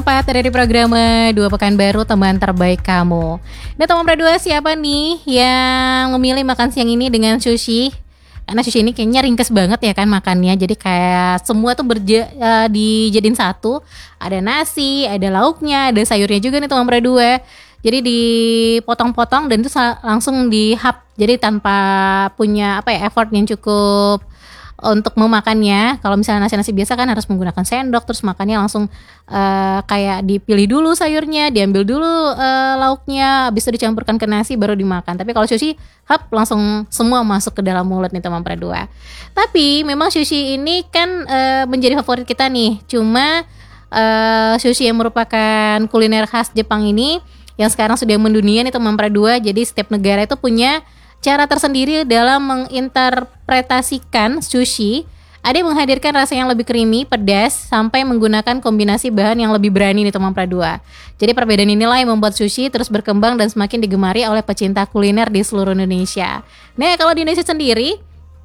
Empat dari program Dua Pekan Baru Teman Terbaik Kamu. Nah teman berdua, siapa nih yang memilih makan siang ini dengan sushi? Karena sushi ini kayaknya ringkes banget ya kan makannya. Jadi kayak semua tuh dijadiin satu. Ada nasi, ada lauknya, ada sayurnya juga nih teman berdua. Jadi dipotong-potong dan itu langsung dihap. Jadi tanpa punya effort yang cukup untuk memakannya. Kalau misalnya nasi biasa kan harus menggunakan sendok, terus makannya langsung kayak dipilih dulu sayurnya, diambil dulu lauknya, habis itu dicampurkan ke nasi baru dimakan. Tapi kalau sushi, langsung semua masuk ke dalam mulut nih teman berdua. Tapi memang sushi ini kan menjadi favorit kita nih. Cuma sushi yang merupakan kuliner khas Jepang ini yang sekarang sudah mendunia nih teman berdua. Jadi setiap negara itu punya cara tersendiri dalam menginterpretasikan sushi. Ada yang menghadirkan rasa yang lebih creamy, pedas, sampai menggunakan kombinasi bahan yang lebih berani nih teman pradua. Jadi perbedaan inilah yang membuat sushi terus berkembang dan semakin digemari oleh pecinta kuliner di seluruh Indonesia. Nah kalau di Indonesia sendiri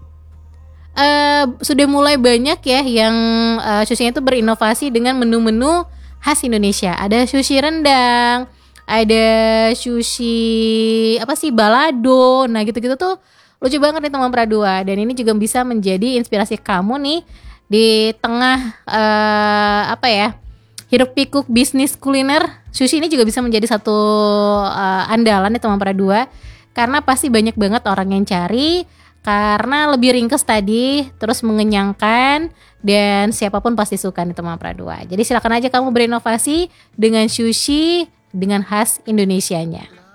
sudah mulai banyak ya yang sushinya itu berinovasi dengan menu-menu khas Indonesia. Ada sushi rendang, ada sushi balado. Nah gitu-gitu tuh lucu banget nih teman pradua. Dan ini juga bisa menjadi inspirasi kamu nih di tengah hiruk pikuk bisnis kuliner. Sushi ini juga bisa menjadi satu andalan nih teman pradua, karena pasti banyak banget orang yang cari karena lebih ringkes tadi, terus mengenyangkan, dan siapapun pasti suka nih teman pradua. Jadi silakan aja kamu berinovasi dengan sushi dengan khas Indonesianya.